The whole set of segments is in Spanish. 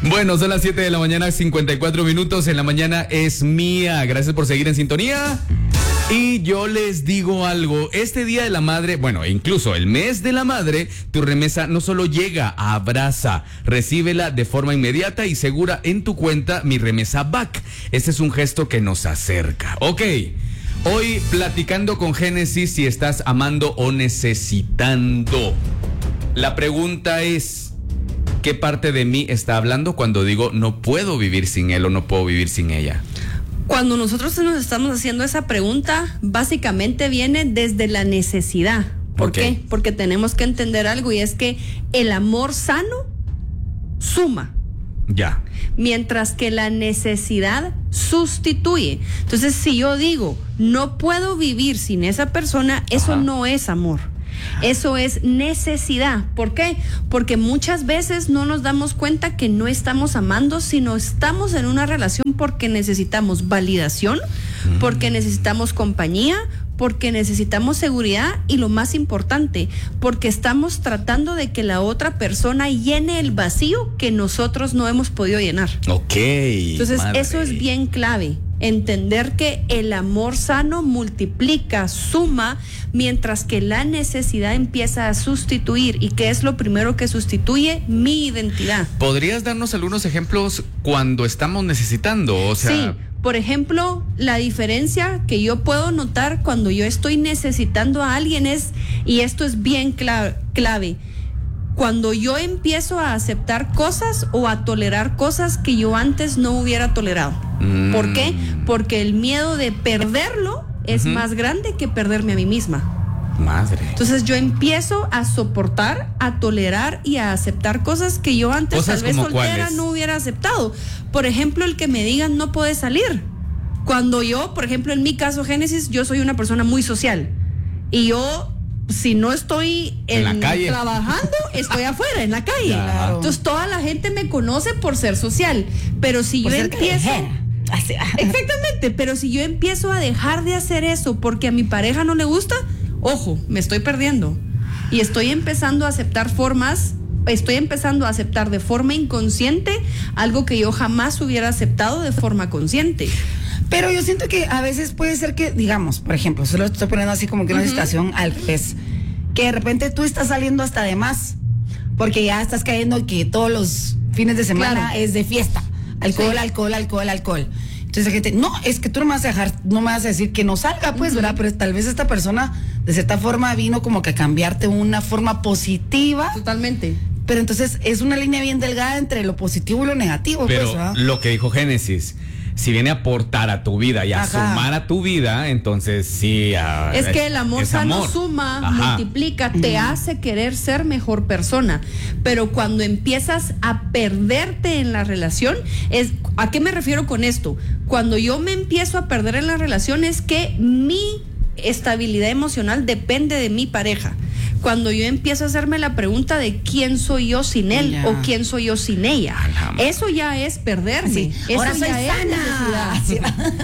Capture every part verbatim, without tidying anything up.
Bueno, son las siete de la mañana, cincuenta y cuatro minutos. En la mañana es mía. Gracias por seguir en sintonía. Y yo les digo algo, este Día de la Madre, bueno, incluso el mes de la madre, tu remesa no solo llega, abraza, recíbela de forma inmediata y segura en tu cuenta Mi Remesa Back. Este es un gesto que nos acerca. Ok, hoy platicando con Génesis si estás amando o necesitando. La pregunta es, ¿qué parte de mí está hablando cuando digo no puedo vivir sin él o no puedo vivir sin ella? Cuando nosotros nos estamos haciendo esa pregunta, básicamente viene desde la necesidad. ¿Por Okay. qué? Porque tenemos que entender algo y es que el amor sano suma. Ya. Mientras que la necesidad sustituye. Entonces, si yo digo, no puedo vivir sin esa persona, eso Ajá. no es amor. Eso es necesidad. ¿Por qué? Porque muchas veces no nos damos cuenta que no estamos amando, sino estamos en una relación porque necesitamos validación, mm. porque necesitamos compañía, porque necesitamos seguridad y lo más importante, porque estamos tratando de que la otra persona llene el vacío que nosotros no hemos podido llenar. Ok. Entonces, madre. eso es bien clave. Entender que el amor sano multiplica, suma, mientras que la necesidad empieza a sustituir. ¿Y qué es lo primero que sustituye? Mi identidad. ¿Podrías darnos algunos ejemplos cuando estamos necesitando? O sea, sí, por ejemplo, la diferencia que yo puedo notar cuando yo estoy necesitando a alguien es, y esto es bien clave, clave, cuando yo empiezo a aceptar cosas o a tolerar cosas que yo antes no hubiera tolerado. Mm. ¿Por qué? Porque el miedo de perderlo es uh-huh. más grande que perderme a mí misma. Madre. Entonces yo empiezo a soportar, a tolerar y a aceptar cosas que yo antes ¿Cosas tal vez como soltera cuáles? No hubiera aceptado. Por ejemplo, el que me digan no puedes salir. Cuando yo, por ejemplo, en mi caso, Génesis, yo soy una persona muy social. Y yo, si no estoy en, en la calle trabajando, estoy afuera, en la calle. Claro. Entonces toda la gente me conoce por ser social. Pero si por yo ser empiezo... callejera. Exactamente, pero si yo empiezo a dejar de hacer eso porque a mi pareja no le gusta, ojo, me estoy perdiendo. Y estoy empezando a aceptar formas, estoy empezando a aceptar de forma inconsciente algo que yo jamás hubiera aceptado de forma consciente. Pero yo siento que a veces puede ser que, digamos, por ejemplo, se lo estoy poniendo así como que una uh-huh. situación al revés, que de repente tú estás saliendo hasta de más, porque ya estás cayendo que todos los fines de semana claro. es de fiesta. Alcohol, sí. alcohol, alcohol, alcohol. Entonces la gente, no, es que tú no me vas a dejar, no me vas a decir que no salga, pues, uh-huh. ¿verdad? Pero tal vez esta persona, de cierta forma, vino como que a cambiarte una forma positiva. Totalmente. Pero entonces es una línea bien delgada entre lo positivo y lo negativo. Pero pues, ¿verdad? Lo que dijo Génesis, si viene a aportar a tu vida y a Ajá. sumar a tu vida, entonces sí. Uh, es, es que el amor sano amor. suma, Ajá. multiplica, te uh-huh. hace querer ser mejor persona. Pero cuando empiezas a perderte en la relación, es, ¿a qué me refiero con esto? Cuando yo me empiezo a perder en la relación es que mi estabilidad emocional depende de mi pareja. Cuando yo empiezo a hacerme la pregunta de quién soy yo sin él yeah. o quién soy yo sin ella, eso ya es perderme. Sí. Eso Ahora ya soy sana. Es necesidad.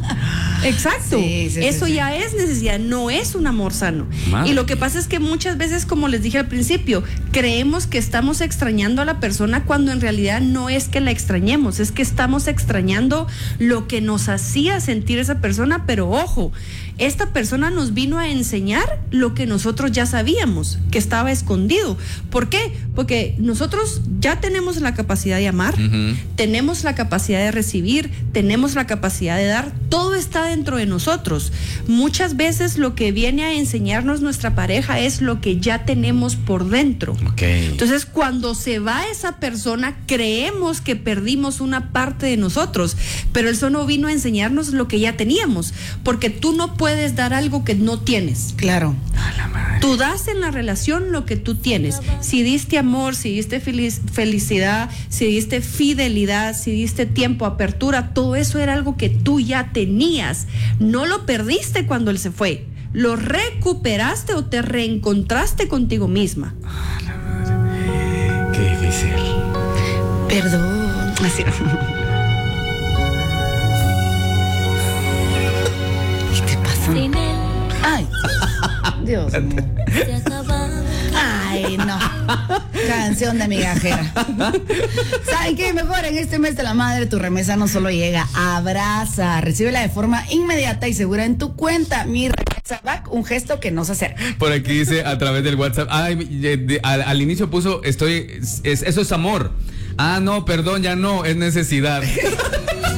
Exacto. Sí, sí, eso sí, ya sí. es necesidad, no es un amor sano. Madre. Y lo que pasa es que muchas veces, como les dije al principio, creemos que estamos extrañando a la persona cuando en realidad no es que la extrañemos, es que estamos extrañando lo que nos hacía sentir esa persona, pero ojo, esta persona nos vino a enseñar lo que nosotros ya sabíamos, que estaba escondido. ¿Por qué? Porque nosotros ya tenemos la capacidad de amar, uh-huh. tenemos la capacidad de recibir, tenemos la capacidad de dar, todo está dentro de nosotros. Muchas veces lo que viene a enseñarnos nuestra pareja es lo que ya tenemos por dentro. Okay. Entonces, cuando se va esa persona, creemos que perdimos una parte de nosotros, pero eso no vino a enseñarnos lo que ya teníamos, porque tú no puedes dar algo que no tienes. Claro. A la madre. Tú das en la relación lo que tú tienes. Si diste amor, si diste feliz, felicidad, si diste fidelidad, si diste tiempo, apertura, todo eso era algo que tú ya tenías. No lo perdiste cuando él se fue. Lo recuperaste o te reencontraste contigo misma. A la madre. Qué difícil. Perdón. Así. ¿Qué te pasa? Ay. Dios mío. Ay. Ay, no. Canción de migajera. ¿Saben qué? Mejor en este mes de la madre, tu remesa no solo llega, abraza. Recíbela de forma inmediata y segura en tu cuenta. Mi remesa back, un gesto que no se acerca. Por aquí dice a través del WhatsApp. Ay, de, de, al, al inicio puso, estoy, es, eso es amor. Ah, no, perdón, ya no, es necesidad.